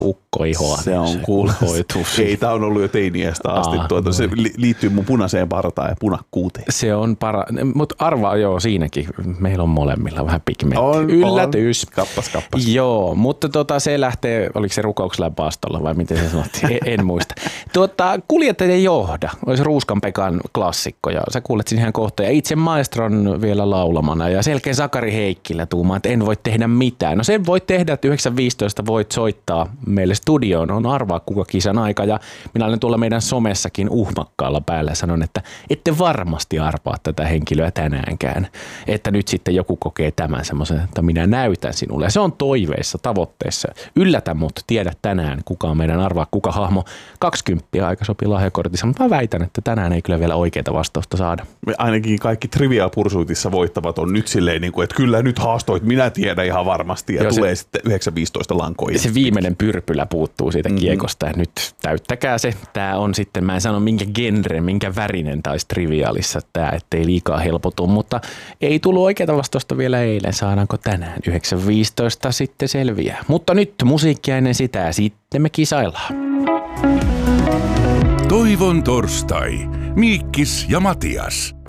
ukkoihoa. Se on kuullut. Ei, tää on ollut jo teiniästä asti. Se liittyy mun punaiseen partaan ja punakkuuteen. Se on mutta arvaa joo siinäkin. Meillä on molemmilla vähän pigmentti. Yllätys. Kappas. Joo, mutta se lähtee, oliko se rukouksella paastolla vai miten se sanottiin? En muista. Kuljettajien johda olisi Ruuskan Pekan klassikko ja sä kuulet siinä ihan kohta. Ja itse maestron vielä laulamana ja selkeä Sakari Heikkilä tuumaa, että en voi tehdä mitään. No sen voit tehdä, että 9.15 voit soittaa meille studioon. On arvaa kuka kisan aika ja minä olen tuolla meidän somessakin uhmakkaalla päällä sanon, että ette varmasti arvaa tätä henkilöä tänäänkään. Että nyt sitten joku kokee tämän semmoisen, että minä näytän sinulle. Ja se on toiveissa, tavoitteissa. Yllätä mut, tiedä tänään kuka on meidän arvaa, kuka hahmo. 20 aika sopii lahjakortissa, mutta mä väitän, että tänään ei kyllä vielä oikeita vastausta saada. Me ainakin kaikki Trivial Pursuitissa voittavat on nyt silleen, että kyllä nyt haastoit, minä tiedän ihan varmasti ja tulee sitten 9.15 lankoja. Se viimeinen pyrpylä puuttuu siitä kiekosta ja nyt täyttäkää se. Tää on sitten, mä en sano minkä genre, minkä värinen taisi Trivialissa tää, ettei liikaa helpotu, mutta ei tullut oikeita vastausta vielä eilen. Saadaanko tänään 9.15 sitten selviää. Mutta nyt musiikkia ennen sitä ja sitten me kisaillaan. Toivon torstai. Miikkis ja Matias.